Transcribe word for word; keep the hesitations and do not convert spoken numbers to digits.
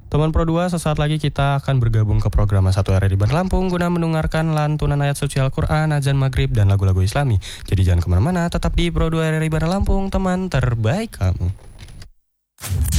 Teman Pro dua, sesaat lagi kita akan bergabung ke program satu R R I Bandar Lampung guna mendengarkan lantunan ayat suci Al-Quran, azan maghrib, dan lagu-lagu Islami. Jadi jangan kemana-mana, tetap di Pro dua R R I Bandar Lampung, teman terbaik kamu.